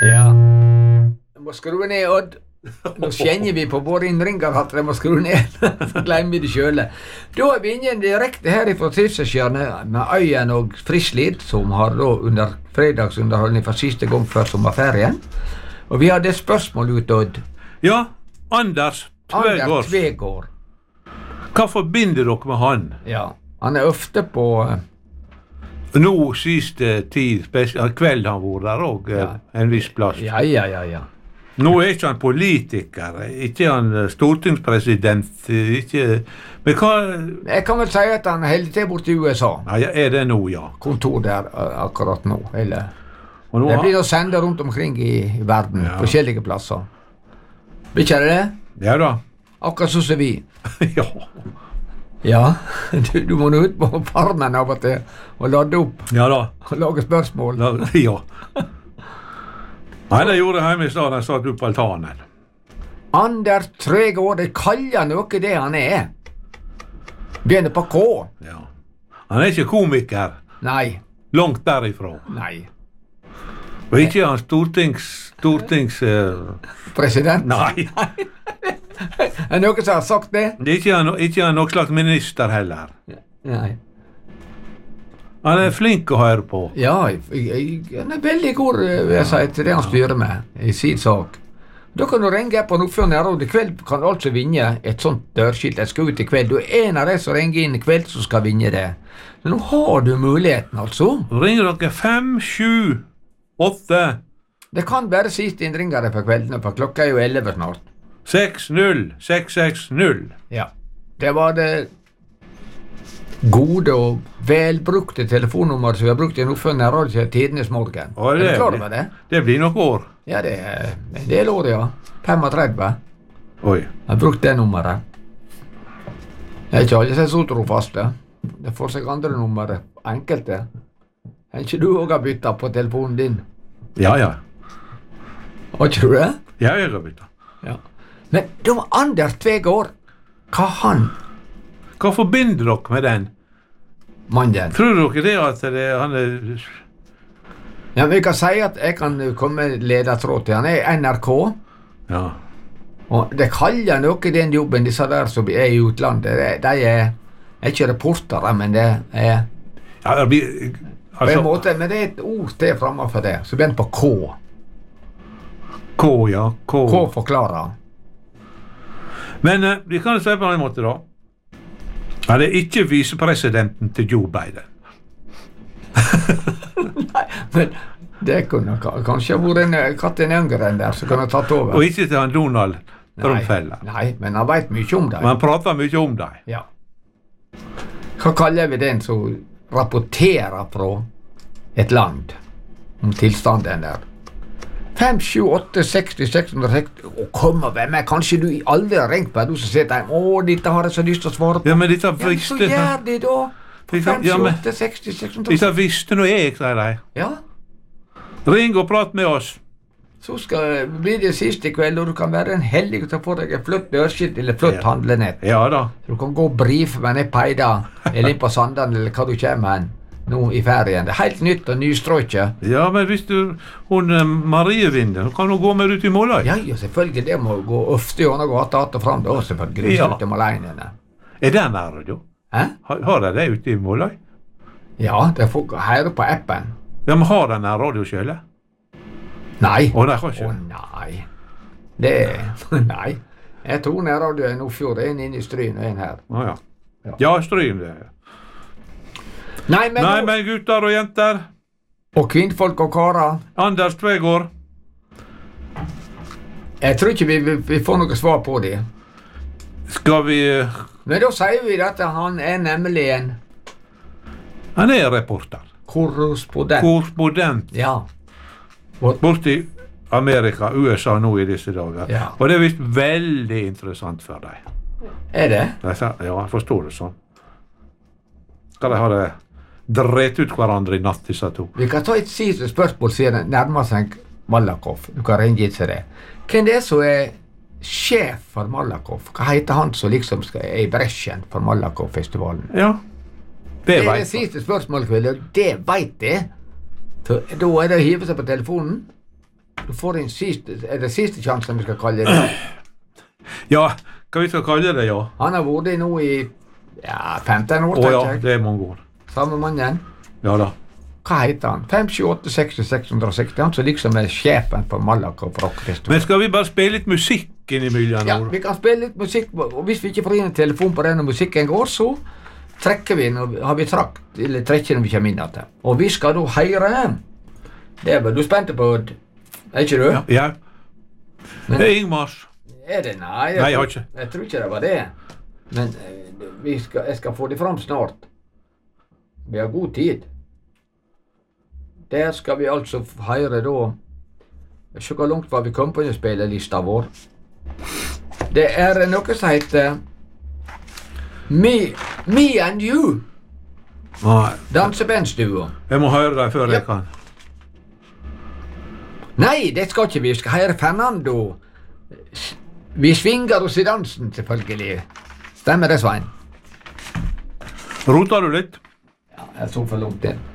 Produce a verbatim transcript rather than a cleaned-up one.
Ja. Jeg må skru ned, Odd. Nå kjenner vi på våre innringer at jeg må skru ned. Så glemmer vi det sjøle. Da er vi inne direkte her fra Trivselshjørnet med Øyen og Frislid, som har da under fredagsunderholdning for siste gang før sommerferien. Og vi hadde et spørsmål ut, Odd. Ja, Anders Tvegård. Anders Tvegård. Hva forbinder dere med han? Ja, han er ofte på... Nå siste tid, kveld har han vært der også, ja. En viss plass. Ja, ja, ja, ja. Nå er ikke han politiker, ikke han stortingspresident, ikke... Men hva... Jeg kan vel si at han holder til bort i U S A. Ja, er det nå, ja. Kontor der akkurat nå, eller... Og nå det blir å sende rundt omkring i, i verden, ja. Forskjellige plasser. Blir ikke det det? Ja da. Akkurat så ser vi. Ja. Ja, du, du må nå ut på farmen av og til og lade opp. Ja da. Og lage spørsmål. La, ja. Nei, det gjorde jeg hjemme i stedet, jeg satt opp på altanen. Anders Tvegård, det kaller noe det han er. Begynner på K. Ja. Han er ikke komiker. Nei. Langt derifra. Nei. Og ikke han stortings... stortings... Uh... President? Nei. Er det noen som har sagt det? Det er ikke han, ikke han noen slags minister heller. Nei. Han er flink å høre på. Ja, han er veldig god, vil jeg si, til det han styrer med i sin sak. Da kan du ringe på Nordfjord Nærråd i kveld, kan du altså vinne et sånt dørskilt. Jeg skal ut i kveld. Du er en av de som ringer inn i kveld som skal vinne det. Men nå har du muligheten, altså. Ringer dere fem, sju, åtte. Det kan være siste innringere for kvelden, for klokka er jo elleve snart. seks null seks seks null. Ja, det var det gode og velbrukte telefonnummer som vi har brukt i Nordfjord Nærråd til Tidenes Morgen. Og det, er du klar over det? Det blir nok år. Ja, det er en del år, ja. femogtredve. Oi. Jeg har brukt det nummeret. Det er ikke alle som er så trofaste. Det får seg andre nummer, enkelte. Er ikke du også har byttet på telefonen din? Ja, ja. Har ikke du det? Ja, jeg har byttet. Ja. Men da var Anders Tvegård, hva han? Hva forbinder dere med den? Mannen. Tror dere det at det, han er... Ja, men jeg kan si at jeg kan komme ledertråd til han. er N R K. Ja. Og det kaller noe den jobben, disse der som er i utlandet. De, de er, er ikke reportere, men det er... Ja, det blir... Altså, på en måte, men det er et ord til fremme for det, så begynner på K. K, ja. K. K forklarer. Men uh, vi kan si på en måte da. Han er ikke visepresidenten til Joe Biden. Nei, men det kunne kanskje vært en katten yngre enn der, som kunne tatt over. Og ikke til han Donald Trump heller. Nei, men han vet mye om det. Men han prater mye om det. Ja. Hva kaller vi den som rapporterer fra et land om tilstanden der? fem, sju, åtte, seks, seks hundre seksti. Å, kom og vær med. Kanskje du aldri har ringt på du som sitter hjemme. Å, dette har jeg så lyst til å svare på. Ja, men dette visste... Ja, så gjør de da. fem, sju, åtte, seks, seks hundre. Dette visste nå jeg, sier de. Ja. Ring og prat med oss. Så skal bli det siste kveld, og du kan være en heldig til å få deg et flott dørskilt eller flott ja. handlenett. Ja da. Du kan gå og brife med ned på Eida, eller inn på Sandane, eller hva du kommer hen. Nå i ferien. Det er helt nytt og nystrøkket. Ja, men hvis du, hun Marie vinner, kan hun gå med ut i Måløy? Ja, ja, selvfølgelig. Det må gå ofte gjennom gata att og fram, da, selvfølgelig. Ja. Ut i Måløynene. Er det nærradio? Hæ? Har, har de det ute i Måløy? Ja, det får høre på appen. Ja, men har de nærradio selv? Nei. Å, nei, kanskje. Å, nei. Det nei. Jeg tror nærradio er Nordfjord. En inne i Stryn og en her. Å, ja. Ja, ja Stryn det er. Nei, men, Nei, men gutter og jenter. Og kvinnfolk og karer. Anders Tvegård. Jeg tror ikke vi, vi, vi får noe svar på det. Skal vi... Men da sier vi at han er nemlig en... Han er reporter. Korrespondent. Korrespondent. Ja. Bort i Amerika, U S A nå i disse dager. Ja. Og det er vist veldig interessant for deg. Er det? Ja, jeg forstår det sånn. Skal de ha det... Dret ut hverandre i natt, disse to. Vi kan ta et siste spørsmål siden nærmer seg Malakoff. Du kan ringe til det. Hvem det er som er sjef for Malakoff? Hva heter han som liksom skal er i bresjen for Malakoff-festivalen? Ja, det, det er vet det siste spørsmålet, det vet det. Så, da er det å hive seg på telefonen. Du får en siste, er det siste sjansen vi skal kalle det? Ja, hva vi skal kalle det, ja. Han har vært nå i ja, femten år, Å tenker ja, jeg. det er mange år. Samme mannen. Ja da. Hva heter han? fem sju åtte seks seks seksti. Han som liksom er sjefen på Malaga for Rockfest. Men skal vi bare spille litt musikk innimellom Ja, nå? vi kan spille litt musikk, og hvis vi ikke får inn en telefon på den når musikken går, så trekker vi når har vi trakt, eller trekker når vi kommer inn igjen. Og vi skal da høre det er vel du spente på, er ikke du? Ja. ja. Men- Det er Ingmars. Er det? Nei, Nei, jeg har tror- ikke. Jeg tror ikke det var det. Men eh, vi skal, jeg skal få det fram snart. Vi har god tid. Der skal vi altså f- høre da Se hvor langt var vi kom på den spillelista vår. Det er noe som heter Me, Me and You. Nei, Dansebandsduo. jeg må høre det før Ja. jeg kan. Nei, det skal ikke vi. Vi skal høre Fernando. S- Vi svinger oss i dansen, selvfølgelig. Stemmer det, Svein? Roter du litt? Ja, jeg så for langt inn.